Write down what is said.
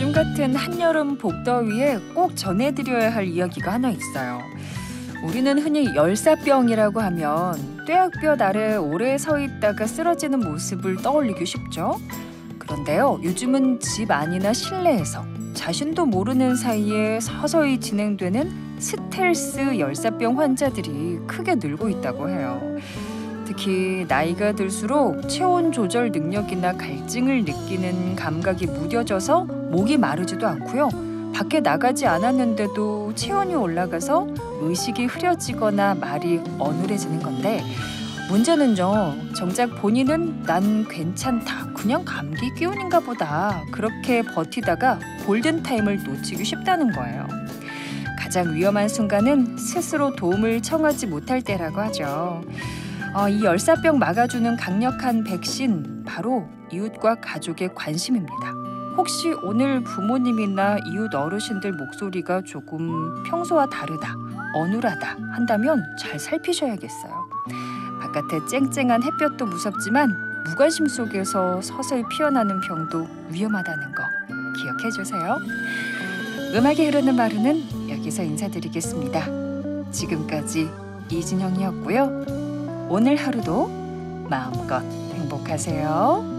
요즘 같은 한여름 복더위에 꼭 전해드려야 할 이야기가 하나 있어요. 우리는 흔히 열사병이라고 하면 뙤약볕 아래 오래 서 있다가 쓰러지는 모습을 떠올리기 쉽죠. 그런데요, 요즘은 집 안이나 실내에서 자신도 모르는 사이에 서서히 진행되는 스텔스 열사병 환자들이 크게 늘고 있다고 해요. 특히 나이가 들수록 체온 조절 능력이나 갈증을 느끼는 감각이 무뎌져서 목이 마르지도 않고요. 밖에 나가지 않았는데도 체온이 올라가서 의식이 흐려지거나 말이 어눌해지는 건데, 문제는요, 정작 본인은 난 괜찮다, 그냥 감기 기운인가 보다, 그렇게 버티다가 골든타임을 놓치기 쉽다는 거예요. 가장 위험한 순간은 스스로 도움을 청하지 못할 때라고 하죠. 이 열사병 막아주는 강력한 백신, 바로 이웃과 가족의 관심입니다. 혹시 오늘 부모님이나 이웃 어르신들 목소리가 조금 평소와 다르다, 어눌하다 한다면 잘 살피셔야겠어요. 바깥의 쨍쨍한 햇볕도 무섭지만 무관심 속에서 서서히 피어나는 병도 위험하다는 거 기억해 주세요. 음악이 흐르는 마루는 여기서 인사드리겠습니다. 지금까지 이진영이었고요. 오늘 하루도 마음껏 행복하세요.